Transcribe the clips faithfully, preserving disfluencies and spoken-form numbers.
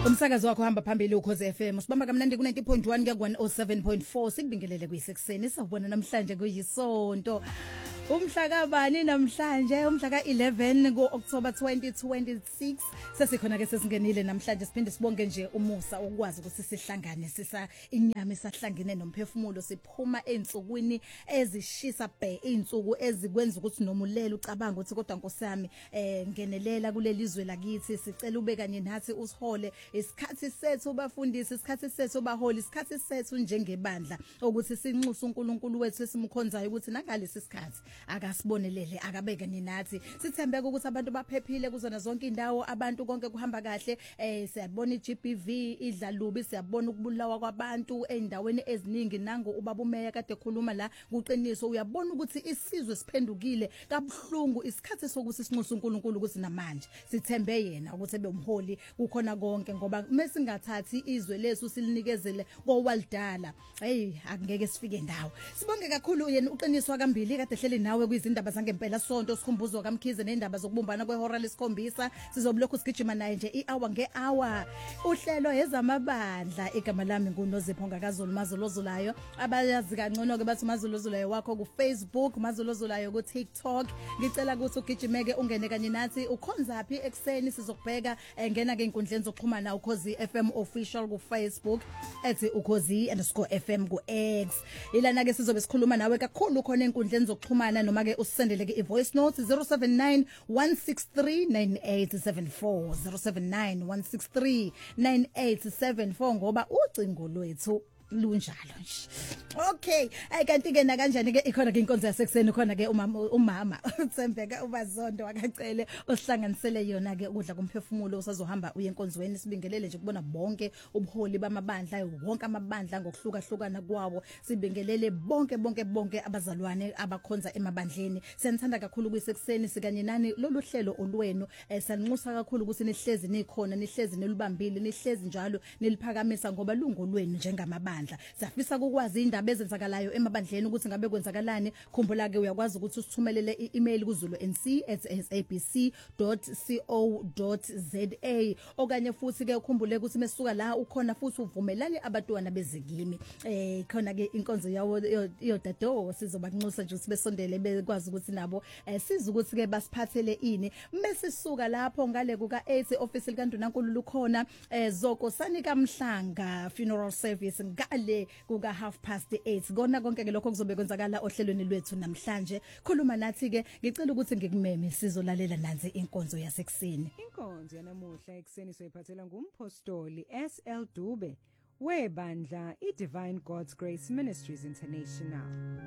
Umsakazo wakho hamba phambili ukhoze F M sibamba kamnandi ku ninety point one kuya ku one oh seven point four sikubingelele kuyisekuseni sawubona namhlanje kuyisonto umhla kabani namhlanje umhla ka eleven ku October twenty twenty-six sesikhona ke sesingenile namhlanje siphinde sibonge nje umusa ukwazi ukuthi sihlangane sisa inyama isahlangene nomphefumulo siphuma ensukwini ezishisa bhe insuku ezikwenza ukuthi nomulelo ucabanga ukuthi kodwa nkosami eh ngenelela kuleli zwe lakithi sicela ube kanye nathi usihole isikhathi sethu bafundisi isikhathi sethu baholi isikhathi sethu njengebandla ukuthi sinxusa uNkulunkulu wethu esimkhonzayo ukuthi nakalesi isikhathi akasibonelele akabeke ninathi sithembeka ukuthi abantu baphephile kuzona zonke indawo abantu konke kuhamba kahle eh siyabona iG B V idlalubi siyabona ukubulawa kwabantu endaweni eziningi nango ubaba umeya kade khuluma la kuqiniso uyabona ukuthi isizwe siphendukile kabuhlungu isikhathi sokuthi sinxusa uNkulunkulu ukuthi namanje sithembe yena ukuthi ebe umholi kukhona konke ngoba mesingathathi izwe lesu silinikezele kowaldala hey akungeke sifike ndawo sibonge kakhulu yena uqiniswa kambili kade hleli nawe kwizindaba zangempela sonto sikhumbuzwa kaMkhize nendaba zokubumbana kwehora lesikhombisa sizobulokhu sigijima naye nje i-hour nge-hour uhlelo ezamabandla igama lami nguNozipho Ngakazulu Mazolozulayo abayazi kangcono ke bathi Mazolozulayo wakho ku Facebook Mazolozulayo ku TikTok ngicela ukuthi ugijimeke ungene kanye nathi ukhonzaphi ekseni sizokubheka ngena ke inkundleni zokuxhumana ukhozi F M official ku Facebook ethi ukhozi underscore F M ku X ilana ke sizobe sikhuluma nawe kakhulu khona enkundleni zokuxhumana noma ke usendele ke ivoice note zero seven nine one six three nine eight seven four zero seven nine one six three nine eight seven four ngoba ucingo lwethu lunjalo nje okay ay kanti ke na kanjani ke ikhona ke inkonzo yasekuseni khona ke umama umama uThembeka ubazondo akacele osihlanganisele yona ke ukudla komphefumulo usazohamba uye enkonzweni sibingelele nje kubona bonke ubuholi bamabandla wonke amabandla ngokuhluka hlukana kwawo sibingelele bonke bonke bonke abazalwane abakhonza emabandleni siyanthanda kakhulu kuyisekuseni sikanye nani lolu hlelo olwenu siyanxusa kakhulu ukuthi nihlezi nikhona nihlezi nelubambile nihlezi njalo niliphakamisa ngoba lungolwenu njengamabandla safisa ukwazi indaba ezenzakalayo emabandleni ukuthi ngabe kwenzakalani khumbula ke uyakwazi ukuthi usithumelele i-email kuzulu n c at s a b c dot co dot z a okanye futhi ke ukhumbule ukuthi mesuka la ukhona futhi uvumelane abantwana bezikimi eh khona ke inkonzo yawo yodado sizobanxusa nje sibesondele bekwazi ukuthi nabo siza ukuthi ke basiphathele ini mesisuka lapho ngale kuka eight office likaNdunankulu lukhona zoko sanika mhlanga funeral service ngale kuka half past eight kona konke ke lokho kuzobe kwenzakala ohlelweni lwethu namhlanje khuluma nathi ke ngicela ukuthi ngikumeme sizolalela nanzi inkonzo yasekuseni inkonzo yanamuhla ekseni soyiphathela ngumpostoli S L Dube webandla iDivine God's Grace Ministries International.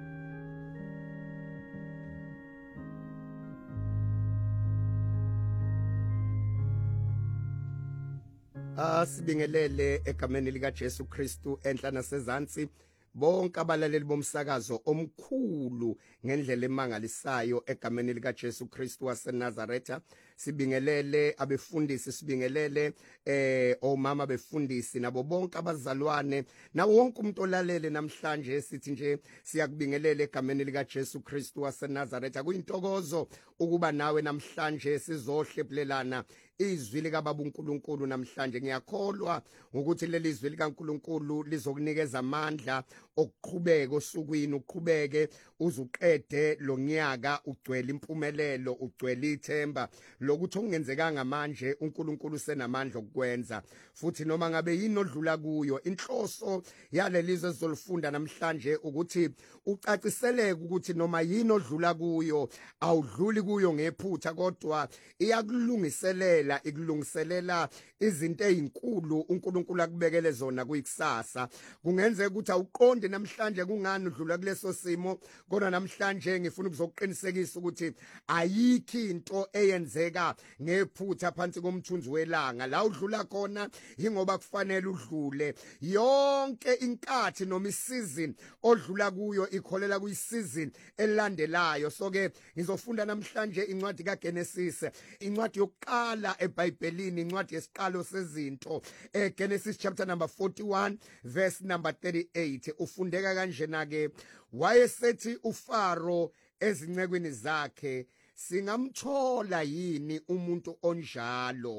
Asibingelele egameni lika Jesu Kristu enhla nasezantsi bonke abalaleli bomsakazo omkhulu ngendlela emangalisayo egameni lika Jesu Kristu waseNazaretha sibingelele abefundisi sibingelele eh omama befundisi nabo bonke abazalwane na wonke umuntu olalele namhlanje sithi nje siyakubingelela egameni lika Jesu Kristu waseNazaretha kuyintokozo ukuba nawe namhlanje sizohlephulelana izwi lika baba uNkulunkulu namhlanje ngiyakholwa ukuthi leli izwi lika uNkulunkulu lizokunikeza amandla okuqhubeka osukwini uqhubeke uzuqede lo nyaka ugcwele impumelelo ugcwele ithemba lokuthi okungenzekanga manje uNkulunkulu senamandla okwenza futhi noma ngabe yini odlula kuyo inhloso yalelizwe sizolifunda namhlanje ukuthi ucaciseleke ukuthi noma yini odlula kuyo awudluli kuyo ngephutha kodwa iyakulungiselela ikulungiselela izinto ezinkulu uNkulunkulu akubekele zona kuyikusasa kungenzeka ukuthi awuqonde namhlanje kungani udlula kuleso simo kodwa namhlanje ngifuna ukuzoqinisekisa ukuthi ayikho into eyenzeka ngephutha phansi komthunzi welanga la udlula khona ingoba kufanele udlule yonke inkathi noma isizini odlula kuyo ikholela kuyisizini elandelayo so ke ngizofunda namhlanje incwadi kaGenesis incwadi yokuqala eBhayibhelini incwadi yesiqalo sezinto eGenesis chapter number forty-one verse number thirty-eight ufundeka kanjena ke wayesethi uFaro ezincekweni zakhe singamthola yini umuntu onjalo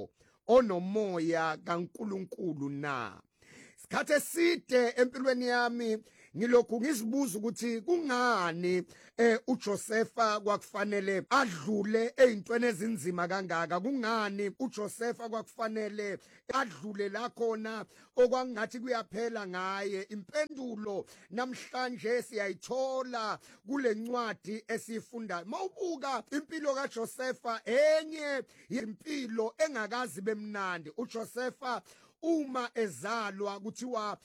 onomoya kaNkuluNkulu na. Isikhathi eside empilweni yami ngilokhu ngizibuza ukuthi kungani eh uJosepha kwakufanele adlule ezintweni ezinzima kangaka, kungani uJosepha kwakufanele adlule la khona okwangathi kuyaphela ngaye. Impendulo namhlanje siyayithola kule ncwadi esifundayo. Mawubuka impilo kaJosepha, enye impilo engakazi bemnandi. uJosepha uma ezalwa kuthiwa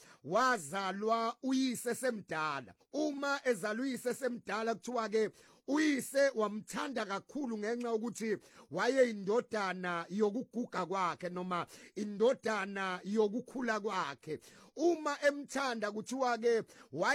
wazalwa uyise semdala. Uma ezalwa uyise semdala kuthiwa ke uyise wamthanda kakhulu ngenxa ukuthi wayeyindodana yokuguga kwakhe noma indodana yokukhula kwakhe. Uma emthanda kuthiwa ke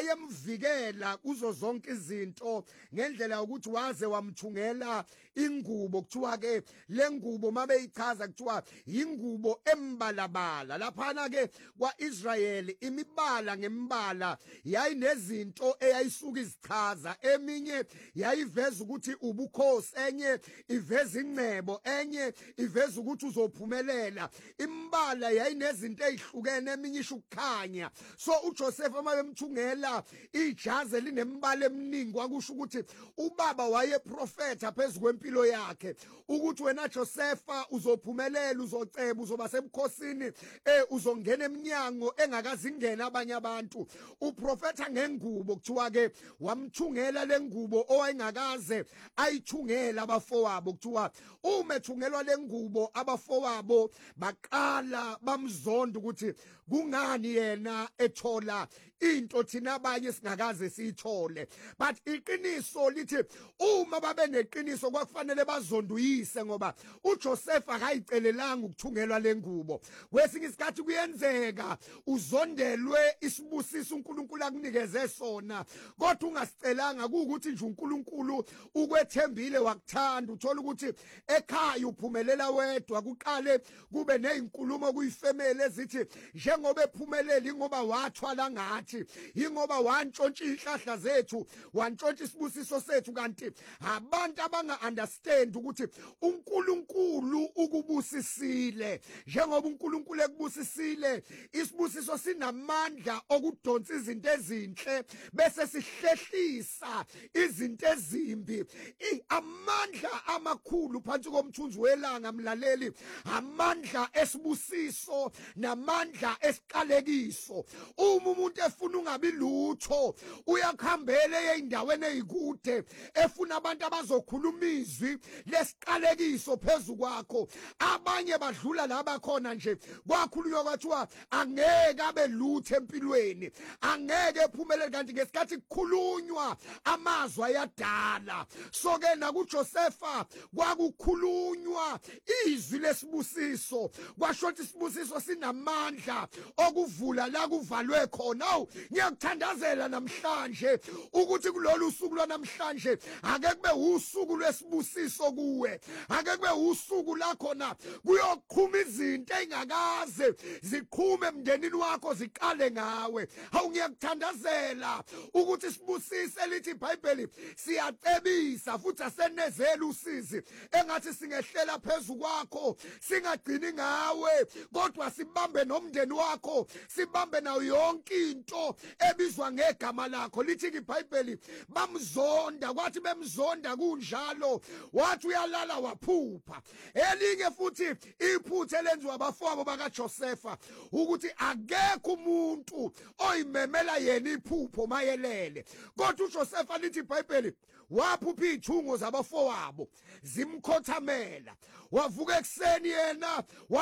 wayemvikela kuzo zonke izinto ngendlela ukuthi waze wamthungela ingubo. Kuthiwa ke lengubo mabeyichaza kuthiwa ingubo embalabala. Laphana ke kwaIsrayeli imibala ngembala yayinezinto eyayisuka izichaza. Eminye yayiveza ukuthi ubukhosi, enye iveza ingcebo, enye iveza ukuthi uzophumelela. Imbala yayinezinto ezihlukene, eminye isho ukukhanya. So uJosepha mabemthungela ijazi linembala eminingi, kwakusho ukuthi ubaba wayeprofetha phezulu kwempilo yakhe ukuthi wena Josepha uzophumelela, uzoceba, uzoba sebukhosini, eh uzongena eminyango engakazingena abanye abantu. Uprofetha ngengubo, kuthiwa ke wamthungela lengubo owayengakaze ayithungela abafowabo. Kuthiwa uma ethungelwa lengubo abafowabo baqala bamzonda ukuthi kungani yena ethola into thina abanye singakaze siyithole. But iqiniso lithi uma babe neqiniso kwakufanele bazonduyise, ngoba uJosepha akayicelelanga ukuthungelwa lengubo. Kwesinye isikhathi kuyenzeka uzondelwe isibusiso uNkulunkulu akunikeze sona, kodwa ungasicelanga ukuthi nje uNkulunkulu ukwethembile wakuthanda. Uthola ukuthi ekhaya uphumelela wedwa, kuqale kube nezinkulumo kuyifamily ezithi njengoba ephumelela ngoba wathwala ngathi, ingoba wantshontsha ihlahla zethu, wantshontsha isibusiso sethu. Kanti abantu abanga understand ukuthi uNkulunkulu ukubusisile. Njengoba uNkulunkulu ekubusisile, isibusiso sinamandla okudonsa izinto ezinhle bese sihlehlisa izinto ezimbi. Amandla amakhulu phansi komthunzi welanga, mlaleli, amandla esibusiso namandla esiqalekiso. Uma umuntu efuna ungabi lutho uyakhambela eindaweni ezikude, efuna abantu abazokhuluma izwi lesiqalekiso phezulu kwakho. Abanye badlula laba khona nje kwakhulunywa kwathiwa angeke abe lutho empilweni, angeke ephumelele. Kanti ngesikhathi kukhulunywa amazwi ayadala. So ke nakuJosepha kwakukhulunywa izwi lesibusiso, kwasho ukuthi isibusiso sinamandla okuvula la kuvalwe khona. Awu, ngiyakuthandazela namhlanje ukuthi kulolu suku lwanamhlanje ake kube usuku lwesibusiso kuwe, ake kube usuku la khona kuyoqhuma izinto engakaze ziqhume emndenini wakho ziqale ngawe. Hawu, ngiyakuthandazela ukuthi sibusise lithi iBhayibheli siyacebisa futhi asenezela usizi engathi singehlela phezulu kwakho, singagcini ngawe kodwa sibambe nomndeni wakho, sibambe nayo yonke into ebizwa ngegama lakho. Lithi iBhayibheli bamzonda, kwathi bemzonda kunjalo wathi uyalala waphupha. Elinye futhi iphutha elenziwa abafowabo bakaJosepha ukuthi akekho umuntu oyimemela yena iphupho mayelele, kodwa uJosepha lithi iBhayibheli waphupha izithungo zabafowabo zimkhothamela. Wavuka ekseni yena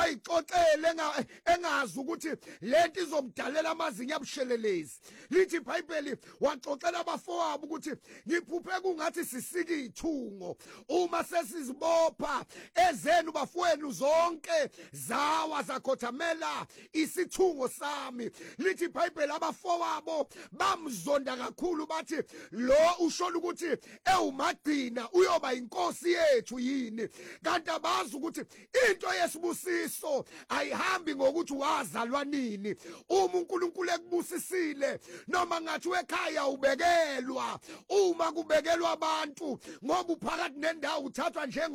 wayixoxela engazi ukuthi lento izomdalela amazinyo abushelelezi. Lithi iBhayibheli waxoxela abafowabo ukuthi ngiphuphe kungathi sisika izithungo, uma sesizibopha ezenu bafowenu zonke zawa zakhothamela isithungo sami. Lithi iBhayibheli abafowabo bamzonda kakhulu, bathi lo ushola ukuthi ewumagcina uyoba inkosi yethu yini. Kanti abazi ukuthi into yesibusiso ayihambi ngokuthi wazalwa nini. Uma uNkulunkulu ekubusisile, noma ngathi ekhaya ubekelwa, uma kubekelwa abantu ngoba uphakathi nendawo uthathwa njengo